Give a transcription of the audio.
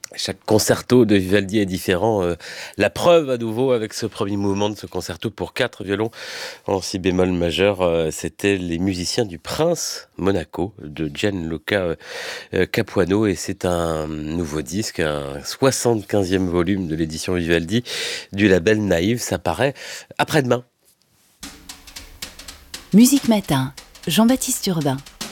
Chaque concerto de Vivaldi est différent. La preuve à nouveau avec ce premier mouvement de ce concerto pour 4 violons en si bémol majeur, c'était les musiciens du Prince Monaco de Gianluca Capuano, et c'est un nouveau disque, un 75e volume de l'édition Vivaldi du label Naïve. Ça paraît après-demain. Musique Matin, Jean-Baptiste Urbain.